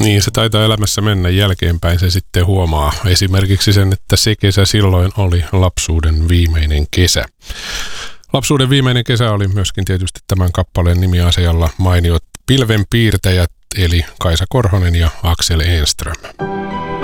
Niin, se taitaa elämässä mennä jälkeenpäin, se sitten huomaa. Esimerkiksi sen, että se kesä silloin oli lapsuuden viimeinen kesä. Lapsuuden viimeinen kesä oli myöskin tietysti tämän kappaleen nimiasialla mainiot pilvenpiirtäjät, eli Kaisa Korhonen ja Aksel Enström.